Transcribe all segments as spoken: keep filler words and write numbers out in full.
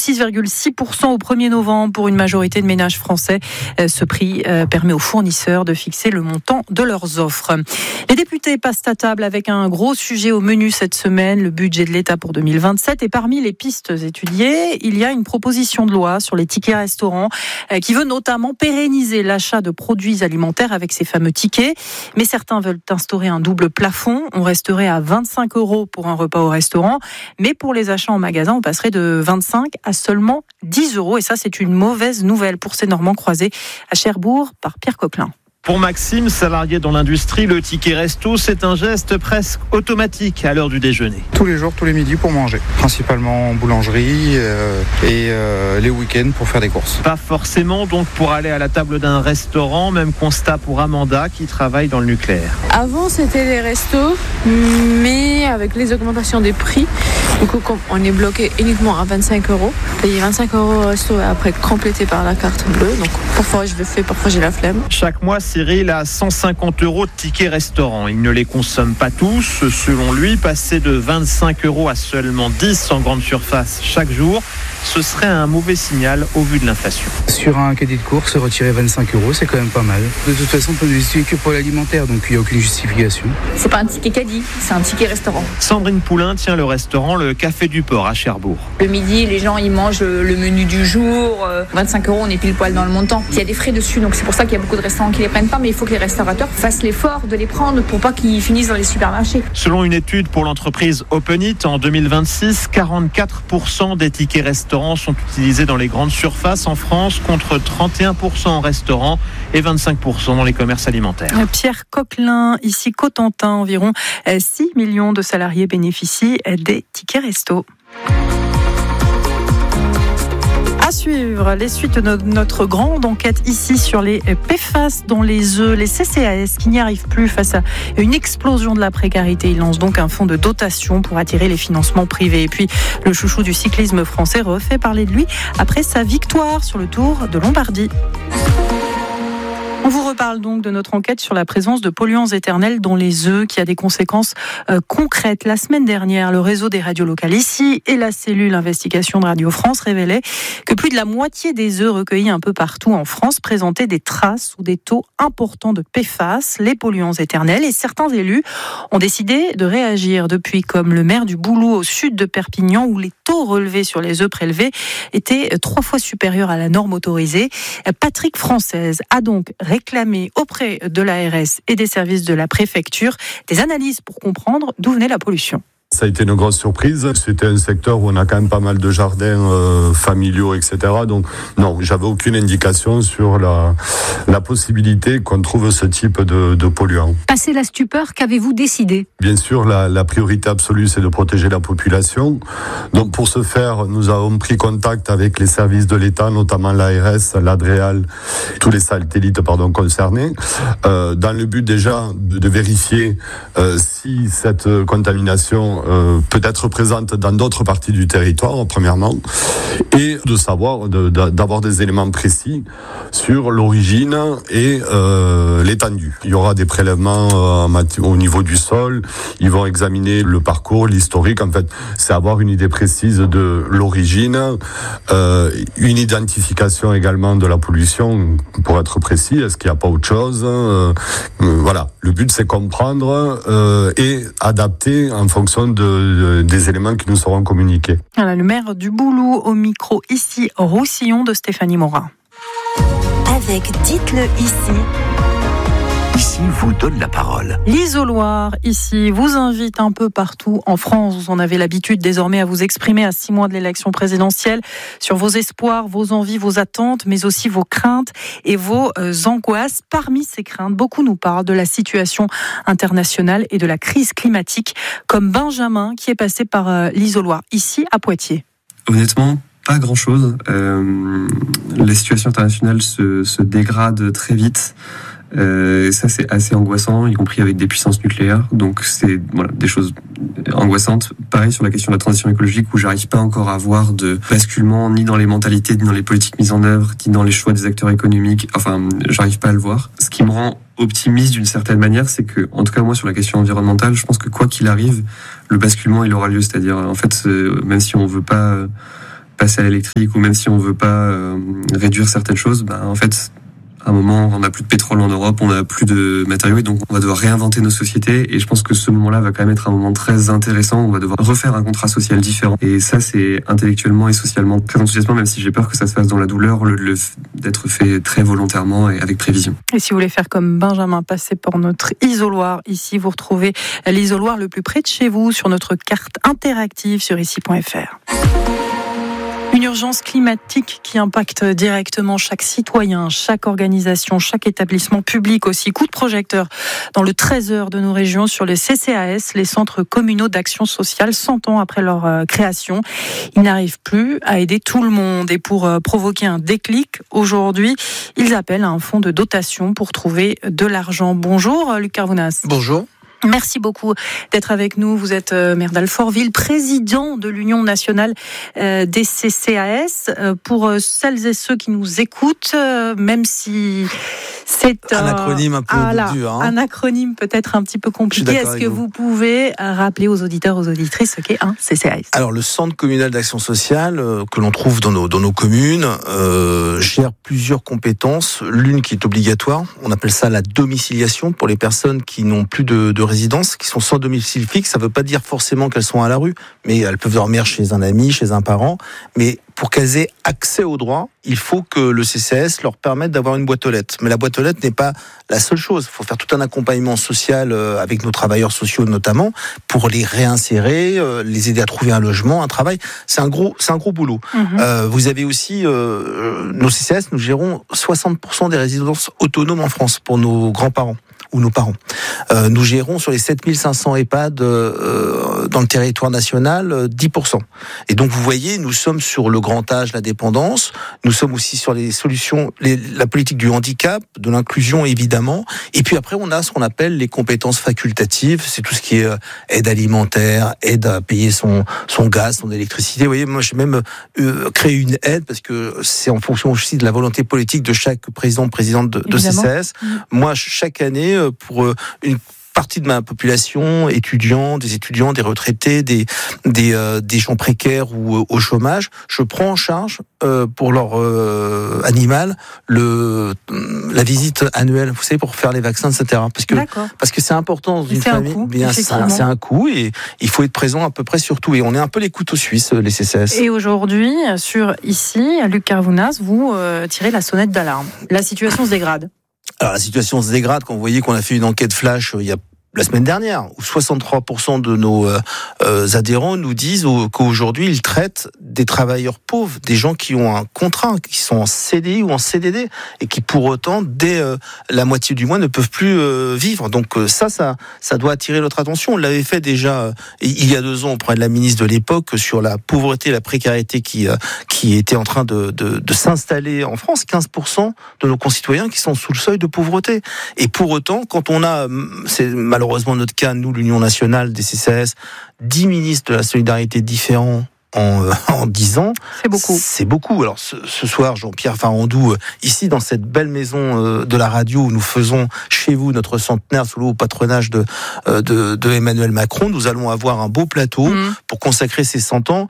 six virgule six pour cent au premier novembre pour une majorité de ménages français. Ce prix permet aux fournisseurs de fixer le montant de leurs offres. Les députés passent à table avec un gros sujet au menu cette semaine, le budget de l'État pour deux mille vingt-sept. Et parmi les pistes étudiées, il y a une proposition de loi sur les tickets restaurants qui veut notamment pérenniser l'achat de produits alimentaires avec ces fameux tickets. Mais certains veulent instaurer un double plafond. On resterait à vingt-cinq euros pour un repas au restaurant. Mais pour les achats en magasin, on passerait de vingt-cinq à seulement dix euros. Et ça, c'est une mauvaise nouvelle pour ces Normands croisés à Cherbourg par Pierre Coquelin. Pour Maxime, salarié dans l'industrie, le ticket resto, c'est un geste presque automatique à l'heure du déjeuner. Tous les jours, tous les midis pour manger. Principalement en boulangerie euh, et euh, les week-ends pour faire des courses. Pas forcément donc pour aller à la table d'un restaurant, même constat pour Amanda qui travaille dans le nucléaire. Avant, c'était les restos, mais avec les augmentations des prix, du coup, on est bloqué uniquement à vingt-cinq euros. Payer vingt-cinq euros au resto et après complété par la carte bleue. Donc parfois je le fais, parfois j'ai la flemme. Chaque mois, Cyril a cent cinquante euros de tickets restaurant. Il ne les consomme pas tous. Selon lui, passer de vingt-cinq euros à seulement dix en grande surface chaque jour, ce serait un mauvais signal au vu de l'inflation. Sur un caddie de course, retirer vingt-cinq euros, c'est quand même pas mal. De toute façon, on peut l'utiliser que pour l'alimentaire, donc il n'y a aucune justification. C'est pas un ticket caddie, c'est un ticket restaurant. Sandrine Poulain tient le restaurant Le Café du Port à Cherbourg. Le midi, les gens ils mangent le menu du jour. vingt-cinq euros, on est pile poil dans le montant. Il y a des frais dessus, donc c'est pour ça qu'il y a beaucoup de restaurants qui les prennent pas, mais il faut que les restaurateurs fassent l'effort de les prendre pour pas qu'ils finissent dans les supermarchés. Selon une étude pour l'entreprise Open Eat, en deux mille vingt-six, quarante-quatre pour cent des tickets restaurants sont utilisés dans les grandes surfaces en France, contre trente et un pour cent en restaurant et vingt-cinq pour cent dans les commerces alimentaires. Pierre Coquelin, ici Cotentin, environ six millions de salariés bénéficient des tickets resto. À suivre les suites de notre grande enquête ici sur les P F A S dans les œufs, les C C A S qui n'y arrivent plus face à une explosion de la précarité. Ils lancent donc un fonds de dotation pour attirer les financements privés. Et puis le chouchou du cyclisme français refait parler de lui après sa victoire sur le Tour de Lombardie. On vous reparle donc de notre enquête sur la présence de polluants éternels dans les œufs qui a des conséquences euh, concrètes. La semaine dernière, le réseau des radios locales ici et la cellule investigation de Radio France révélaient que plus de la moitié des œufs recueillis un peu partout en France présentaient des traces ou des taux importants de P F A S, les polluants éternels. Et certains élus ont décidé de réagir depuis, comme le maire du Boulou au sud de Perpignan, où les taux relevés sur les œufs prélevés étaient trois fois supérieurs à la norme autorisée. Patrick Française a donc réclamer auprès de l'A R S et des services de la préfecture des analyses pour comprendre d'où venait la pollution. Ça a été une grosse surprise. C'était un secteur où on a quand même pas mal de jardins euh, familiaux, et cetera. Donc non, j'avais aucune indication sur la, la possibilité qu'on trouve ce type de, de polluants. Passé la stupeur, qu'avez-vous décidé ? Bien sûr, la, la priorité absolue, c'est de protéger la population. Donc pour ce faire, nous avons pris contact avec les services de l'État, notamment l'A R S, l'Adréal, tous les satellites pardon, concernés, euh, dans le but déjà de, de vérifier euh, si cette contamination Euh, peut être présente dans d'autres parties du territoire, premièrement, et de savoir, de, de, d'avoir des éléments précis sur l'origine et euh, l'étendue. Il y aura des prélèvements euh, au niveau du sol, ils vont examiner le parcours, l'historique, en fait, c'est avoir une idée précise de l'origine, euh, une identification également de la pollution, pour être précis, est-ce qu'il n'y a pas autre chose, euh, euh, voilà, le but c'est comprendre euh, et adapter en fonction de, de, des éléments qui nous seront communiqués. Voilà, le maire du Boulou au micro ici, Roussillon de Stéphanie Morin. Avec Dites-le ici. Ici vous donne la parole. L'Isoloir, ici, vous invite un peu partout en France. Vous en avez l'habitude désormais à vous exprimer à six mois de l'élection présidentielle sur vos espoirs, vos envies, vos attentes, mais aussi vos craintes et vos euh, angoisses. Parmi ces craintes, beaucoup nous parlent de la situation internationale et de la crise climatique, comme Benjamin qui est passé par euh, l'Isoloir, ici à Poitiers. Honnêtement, pas grand-chose. Euh, la situation internationale se, se dégrade très vite. Euh, ça c'est assez angoissant, y compris avec des puissances nucléaires. Donc c'est voilà, des choses angoissantes. Pareil sur la question de la transition écologique, où j'arrive pas encore à voir de basculement ni dans les mentalités, ni dans les politiques mises en œuvre, ni dans les choix des acteurs économiques. Enfin, j'arrive pas à le voir. Ce qui me rend optimiste d'une certaine manière, c'est que, en tout cas moi sur la question environnementale, je pense que quoi qu'il arrive, le basculement il aura lieu. C'est-à-dire en fait, même si on veut pas passer à l'électrique ou même si on veut pas euh, réduire certaines choses, ben en fait à un moment on n'a plus de pétrole en Europe, on n'a plus de matériaux et donc on va devoir réinventer nos sociétés et je pense que ce moment-là va quand même être un moment très intéressant, on va devoir refaire un contrat social différent et ça c'est intellectuellement et socialement très enthousiasmant même si j'ai peur que ça se fasse dans la douleur, le, le d'être fait très volontairement et avec prévision. Et si vous voulez faire comme Benjamin, passez par notre isoloir ici, vous retrouvez l'isoloir le plus près de chez vous sur notre carte interactive sur ici point f r. Une urgence climatique qui impacte directement chaque citoyen, chaque organisation, chaque établissement public aussi. Coup de projecteur dans le treize heures de nos régions sur les C C A S, les centres communaux d'action sociale, cent ans après leur création. Ils n'arrivent plus à aider tout le monde. Et pour provoquer un déclic, aujourd'hui, ils appellent à un fonds de dotation pour trouver de l'argent. Bonjour, Luc Carvounas. Bonjour. Merci beaucoup d'être avec nous. Vous êtes maire d'Alfortville, président de l'Union nationale des C C A S. Pour celles et ceux qui nous écoutent, même si c'est un acronyme un peu voilà, dur, hein. un acronyme peut-être un petit peu compliqué. Est-ce que vous. vous pouvez rappeler aux auditeurs, aux auditrices ce qu'est un C C A S ? Alors, le Centre communal d'action sociale euh, que l'on trouve dans nos, dans nos communes euh, gère plusieurs compétences. L'une qui est obligatoire, on appelle ça la domiciliation pour les personnes qui n'ont plus de, de résidence, qui sont sans domicile fixe. Ça ne veut pas dire forcément qu'elles sont à la rue, mais elles peuvent dormir chez un ami, chez un parent. Mais pour qu'elles aient accès aux droits, il faut que le C C A S leur permette d'avoir une boîte aux lettres. Mais la boîte aux lettres n'est pas la seule chose. Il faut faire tout un accompagnement social avec nos travailleurs sociaux notamment pour les réinsérer, les aider à trouver un logement, un travail. C'est un gros, c'est un gros boulot. Mmh. Euh, vous avez aussi euh, nos C C A S. Nous gérons soixante pour cent des résidences autonomes en France pour nos grands-parents ou nos parents. Euh, nous gérons sur les sept mille cinq cents EHPAD euh, dans le territoire national euh, dix pour cent. Et donc vous voyez, nous sommes sur le grand âge, la dépendance, nous sommes aussi sur les solutions, les, la politique du handicap, de l'inclusion évidemment, et puis après on a ce qu'on appelle les compétences facultatives, c'est tout ce qui est euh, aide alimentaire, aide à payer son, son gaz, son électricité. Vous voyez, moi j'ai même euh, créé une aide, parce que c'est en fonction aussi de la volonté politique de chaque président, présidente de, de C C A S. Mmh. Moi, chaque année, pour une partie de ma population, étudiants, des étudiants, des retraités, des des, euh, des gens précaires ou euh, au chômage, je prends en charge euh, pour leur euh, animal le la visite annuelle, vous savez, pour faire les vaccins, et cetera. Parce que D'accord. parce que c'est important dans une c'est famille. Un coût, bien, c'est un, c'est un coût et il faut être présent à peu près sur tout. Et on est un peu les couteaux suisses, les C C A S. Et aujourd'hui, sur ici, Luc Carvounas, vous euh, tirez la sonnette d'alarme. La situation se dégrade. Alors la situation se dégrade quand vous voyez qu'on a fait une enquête flash euh, il y a la semaine dernière, où soixante-trois pour cent de nos euh, adhérents nous disent qu'aujourd'hui, ils traitent des travailleurs pauvres, des gens qui ont un contrat, qui sont en C D I ou en C D D, et qui pour autant, dès euh, la moitié du mois, ne peuvent plus euh, vivre. Donc euh, ça, ça, ça doit attirer notre attention. On l'avait fait déjà euh, il y a deux ans auprès de la ministre de l'époque sur la pauvreté et la précarité qui, euh, qui était en train de, de, de s'installer en France. quinze pour cent de nos concitoyens qui sont sous le seuil de pauvreté. Et pour autant, quand on a, c'est malheureusement Heureusement, notre cas, nous, l'Union nationale des C C A S, dix ministres de la solidarité différents en, euh, en dix ans. C'est beaucoup. C'est beaucoup. Alors, ce, ce soir, Jean-Pierre Farandou, euh, ici, dans cette belle maison euh, de la radio où nous faisons chez vous notre centenaire sous le haut patronage de, euh, de, de Emmanuel Macron, nous allons avoir un beau plateau mmh. pour consacrer ces cent ans.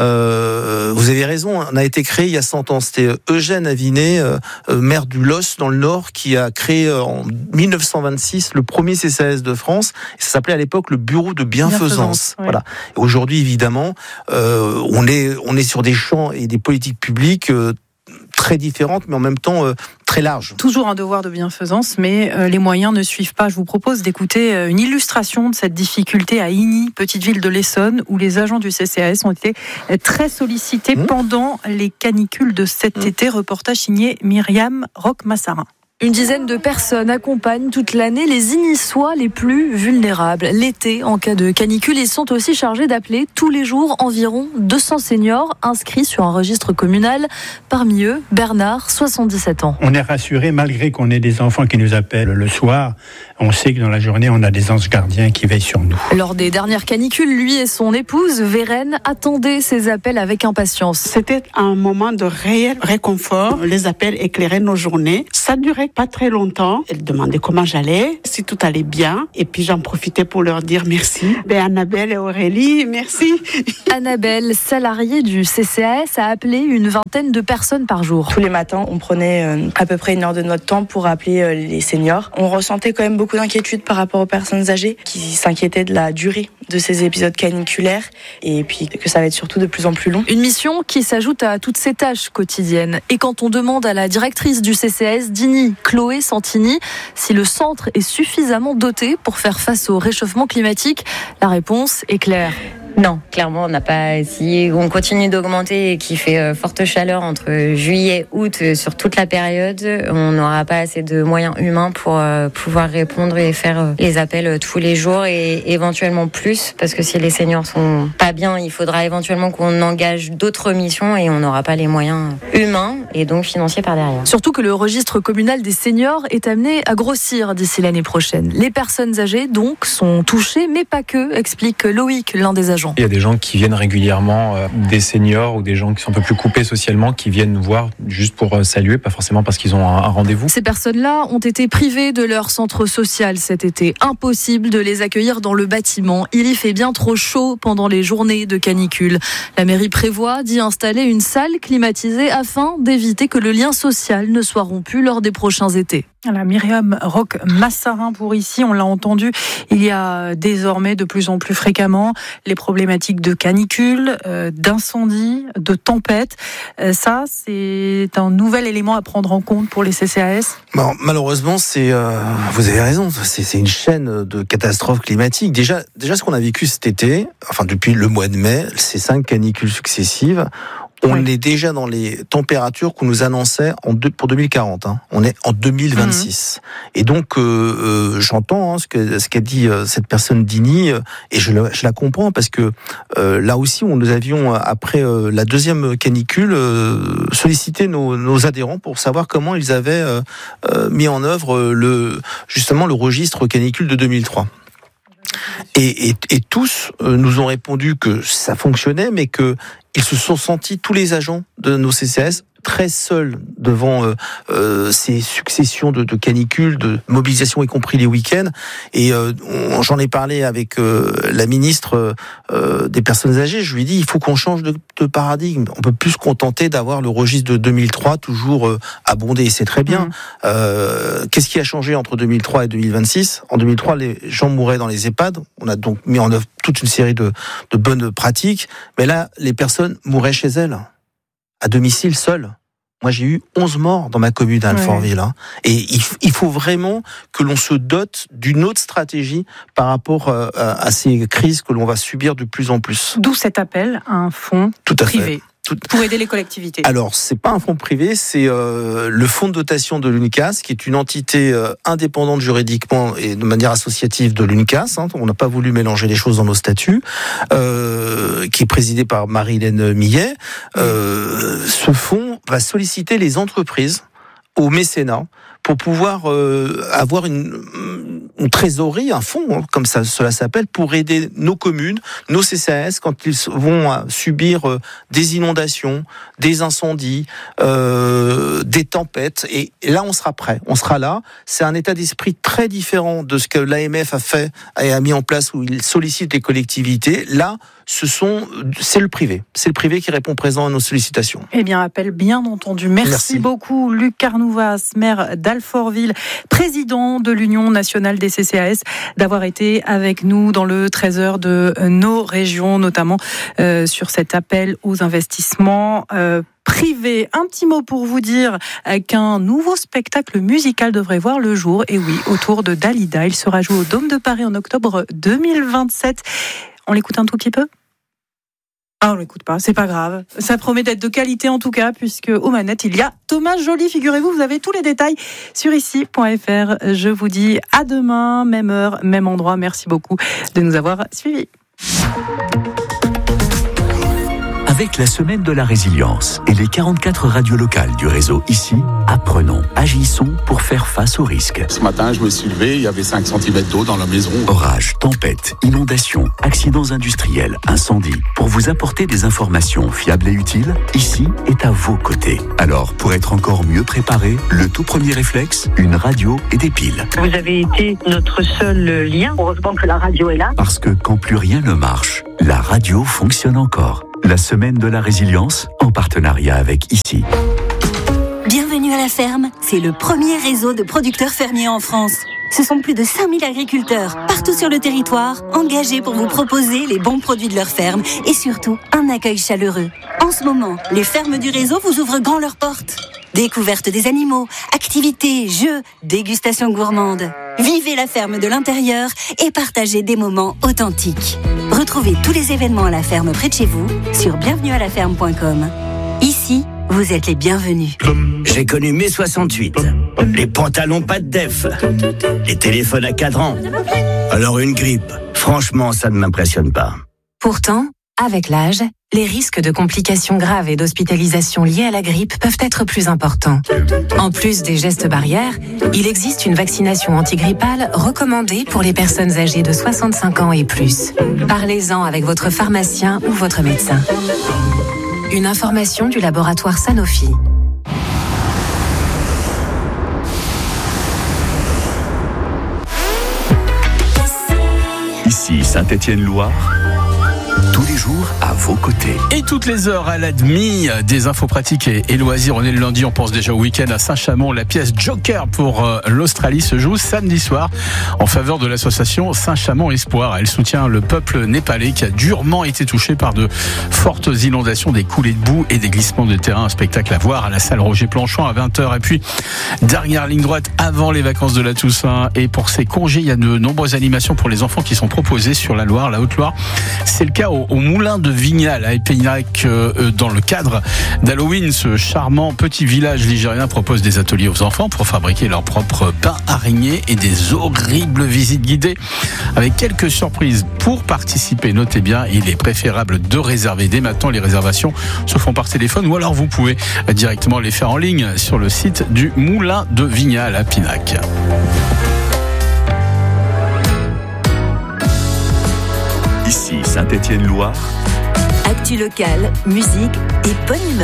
Euh, vous avez raison, on a été créé il y a cent ans. C'était Eugène Avinet, euh, maire du Los, dans le Nord, qui a créé euh, en mille neuf cent vingt-six le premier C C A S de France. Ça s'appelait à l'époque le Bureau de Bienfaisance. Bienfaisance ouais. Voilà. Et aujourd'hui, évidemment, euh, On est, on est sur des champs et des politiques publiques euh, très différentes, mais en même temps euh, très larges. Toujours un devoir de bienfaisance, mais euh, les moyens ne suivent pas. Je vous propose d'écouter euh, une illustration de cette difficulté à Igny, petite ville de l'Essonne, où les agents du C C A S ont été très sollicités mmh. pendant les canicules de cet mmh. été. Reportage signé Myriam Roch-Massarin. Une dizaine de personnes accompagnent toute l'année les Ignissois les plus vulnérables. L'été, en cas de canicule, ils sont aussi chargés d'appeler tous les jours environ deux cents seniors inscrits sur un registre communal. Parmi eux, Bernard, soixante-dix-sept ans. On est rassurés malgré qu'on ait des enfants qui nous appellent le soir. On sait que dans la journée, on a des anges gardiens qui veillent sur nous. Lors des dernières canicules, lui et son épouse, Vérène, attendaient ces appels avec impatience. C'était un moment de réel réconfort. Les appels éclairaient nos journées. Ça durait après pas très longtemps, elles demandaient comment j'allais, si tout allait bien. Et puis j'en profitais pour leur dire merci. Ben, Annabelle et Aurélie, merci. Annabelle, salariée du C C A S, a appelé une vingtaine de personnes par jour. Tous les matins, on prenait euh, à peu près une heure de notre temps pour appeler euh, les seniors. On ressentait quand même beaucoup d'inquiétude par rapport aux personnes âgées qui s'inquiétaient de la durée de ces épisodes caniculaires et puis que ça va être surtout de plus en plus long. Une mission qui s'ajoute à toutes ces tâches quotidiennes. Et quand on demande à la directrice du C C A S, Digny, Chloé Santini, si le centre est suffisamment doté pour faire face au réchauffement climatique, la réponse est claire. Non, clairement, on n'a pas. Si on continue d'augmenter et qu'il fait forte chaleur entre juillet et août sur toute la période, on n'aura pas assez de moyens humains pour pouvoir répondre et faire les appels tous les jours et éventuellement plus, parce que si les seniors sont pas bien, il faudra éventuellement qu'on engage d'autres missions et on n'aura pas les moyens humains et donc financiers par derrière. Surtout que le registre communal des seniors est amené à grossir d'ici l'année prochaine. Les personnes âgées donc sont touchées, mais pas que, explique Loïc, l'un des agents. Il y a des gens qui viennent régulièrement, euh, des seniors ou des gens qui sont un peu plus coupés socialement, qui viennent nous voir juste pour euh, saluer, pas forcément parce qu'ils ont un, un rendez-vous. Ces personnes-là ont été privées de leur centre social cet été. Impossible de les accueillir dans le bâtiment. Il y fait bien trop chaud pendant les journées de canicule. La mairie prévoit d'y installer une salle climatisée afin d'éviter que le lien social ne soit rompu lors des prochains étés. La Myriam Roch Massarin pour ici, on l'a entendu, il y a désormais de plus en plus fréquemment les problématiques de canicule, euh, d'incendie, de tempête. Euh, ça, c'est un nouvel élément à prendre en compte pour les C C A S. Bon, malheureusement, c'est, euh, vous avez raison, c'est, c'est une chaîne de catastrophes climatiques. Déjà, déjà, ce qu'on a vécu cet été, enfin depuis le mois de mai, ces cinq canicules successives. On oui. est déjà dans les températures qu'on nous annonçait en deux, pour deux mille quarante. Hein. On est en deux mille vingt-six. Mmh. Et donc, euh, euh, j'entends hein, ce, que, ce qu'a dit euh, cette personne Digny, euh, et je, le, je la comprends, parce que euh, là aussi, on, nous avions, après euh, la deuxième canicule, euh, sollicité nos, nos adhérents pour savoir comment ils avaient euh, euh, mis en œuvre le, justement le registre canicule de deux mille trois. Et, et, et tous euh, nous ont répondu que ça fonctionnait, mais que ils se sont sentis, tous les agents de nos C C A S, très seuls devant euh, euh, ces successions de, de canicules, de mobilisations, y compris les week-ends. Et euh, on, j'en ai parlé avec euh, la ministre euh, des personnes âgées. Je lui ai dit, il faut qu'on change de, de paradigme. On peut plus se contenter d'avoir le registre de deux mille trois toujours euh, abondé. Et c'est très bien. Mmh. Euh, qu'est-ce qui a changé entre deux mille trois et deux mille vingt-six ? En deux mille trois, les gens mouraient dans les EHPAD. On a donc mis en œuvre toute une série de, de bonnes pratiques. Mais là, les personnes mouraient chez elles, à domicile, seules. Moi, j'ai eu onze morts dans ma commune à Alfortville. Hein. Et il, il faut vraiment que l'on se dote d'une autre stratégie par rapport à, à ces crises que l'on va subir de plus en plus. D'où cet appel à un fonds Tout à privé. Fait. Tout... Pour aider les collectivités. Alors, c'est pas un fonds privé, c'est euh, le fonds de dotation de l'UNCAS, qui est une entité euh, indépendante juridiquement et de manière associative de l'UNCAS. Hein, on n'a pas voulu mélanger les choses dans nos statuts, euh, qui est présidé par Marie-Hélène Millet. Euh, ce fonds va solliciter les entreprises au mécénat pour pouvoir euh, avoir une, une trésorerie, un fonds, hein, comme ça, cela s'appelle, pour aider nos communes, nos C C A S, quand ils vont euh, subir euh, des inondations, des incendies, euh, des tempêtes. Et, et là, on sera prêt. On sera là. C'est un état d'esprit très différent de ce que l'A M F a fait et a mis en place, où il sollicite les collectivités. Là, ce sont, c'est le privé. C'est le privé qui répond présent à nos sollicitations. Eh bien, appel bien entendu. Merci, Merci. beaucoup, Luc Carnouvas, maire d'Alfortville, président de l'Union nationale des C C A S, d'avoir été avec nous dans le treize heures de nos régions, notamment euh, sur cet appel aux investissements euh, privé. Un petit mot pour vous dire qu'un nouveau spectacle musical devrait voir le jour. Et oui, autour de Dalida. Il sera joué au Dôme de Paris en octobre deux mille vingt-sept. On l'écoute un tout petit peu ? Ah, on l'écoute pas, c'est pas grave. Ça promet d'être de qualité en tout cas, puisque aux manettes, il y a Thomas Joly. Figurez-vous, vous avez tous les détails sur ici point f r. Je vous dis à demain, même heure, même endroit. Merci beaucoup de nous avoir suivis. Avec la semaine de la résilience et les quarante-quatre radios locales du réseau ici, apprenons, agissons pour faire face aux risques. Ce matin, je me suis levé, il y avait cinq centimètres d'eau dans la maison. Orages, tempêtes, inondations, accidents industriels, incendies. Pour vous apporter des informations fiables et utiles, ici est à vos côtés. Alors, pour être encore mieux préparé, le tout premier réflexe, une radio et des piles. Vous avez été notre seul lien. Heureusement que la radio est là. Parce que quand plus rien ne marche, la radio fonctionne encore. La semaine de la résilience, en partenariat avec ici. Bienvenue à la ferme, c'est le premier réseau de producteurs fermiers en France. Ce sont plus de cinq mille agriculteurs, partout sur le territoire, engagés pour vous proposer les bons produits de leur ferme et surtout un accueil chaleureux. En ce moment, les fermes du réseau vous ouvrent grand leurs portes. Découverte des animaux, activités, jeux, dégustation gourmande. Vivez la ferme de l'intérieur et partagez des moments authentiques. Retrouvez tous les événements à la ferme près de chez vous sur bienvenue à la ferme point com. Ici, vous êtes les bienvenus. J'ai connu mai soixante-huit. Les pantalons pas de def. Les téléphones à cadran. Alors une grippe. Franchement, ça ne m'impressionne pas. Pourtant, avec l'âge, les risques de complications graves et d'hospitalisation liées à la grippe peuvent être plus importants. En plus des gestes barrières, il existe une vaccination antigrippale recommandée pour les personnes âgées de soixante-cinq ans et plus. Parlez-en avec votre pharmacien ou votre médecin. Une information du laboratoire Sanofi. Ici Saint-Étienne-Loire, tous les jours à vos côtés. Et toutes les heures à la demi, des infos pratiques et, et loisirs. On est le lundi, on pense déjà au week-end à Saint-Chamond. La pièce Joker pour euh, l'Australie se joue samedi soir en faveur de l'association Saint-Chamond Espoir. Elle soutient le peuple népalais qui a durement été touché par de fortes inondations, des coulées de boue et des glissements de terrain. Un spectacle à voir à la salle Roger Planchon à vingt heures. Et puis, dernière ligne droite avant les vacances de la Toussaint. Et pour ces congés, il y a de nombreuses animations pour les enfants qui sont proposées sur la Loire, la Haute-Loire. C'est le cas au, au Moulin de Vignal à Épinac, euh, dans le cadre d'Halloween. Ce charmant petit village ligérien propose des ateliers aux enfants pour fabriquer leur propre pain araignée et des horribles visites guidées avec quelques surprises. Pour participer, notez bien, il est préférable de réserver dès maintenant. Les réservations se font par téléphone ou alors vous pouvez directement les faire en ligne sur le site du Moulin de Vignal à Pinac. Ici Saint-Étienne-Loire. Actu locale, musique et bonne humeur.